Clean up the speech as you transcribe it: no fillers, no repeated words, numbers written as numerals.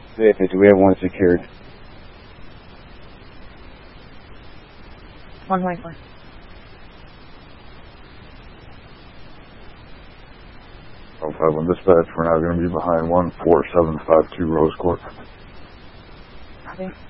Do we have one secured? 124. Oh, 5-1 dispatch, we're now going to be behind 14752 Rose Court. Copy.